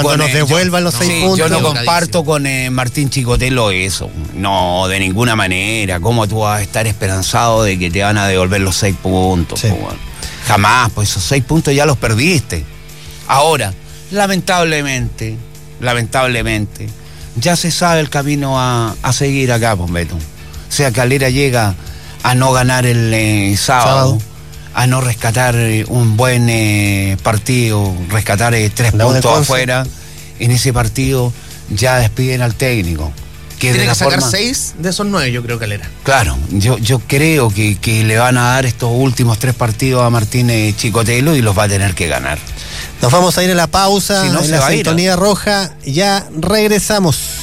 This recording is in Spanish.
cuando nos devuelvan los 6 puntos. Yo no comparto con Martín Chicotelo eso. No, de ninguna manera. ¿Cómo tú vas a estar esperanzado de que te van a devolver los 6 puntos? Sí. Pues, bueno. Jamás, pues esos 6 puntos ya los perdiste. Ahora, lamentablemente, ya se sabe el camino a seguir acá, pues, Beto. O sea, Calera llega a no ganar el sábado, a no rescatar un buen partido, rescatar 3 puntos afuera. En ese partido ya despiden al técnico. Tiene que sacar 6 de esos 9, yo creo, Calera. Claro, yo creo que le van a dar estos últimos 3 partidos a Martín Chicotelo y los va a tener que ganar. Nos vamos a ir a la pausa, Si no, en se la va a ir, sintonía roja, ya regresamos.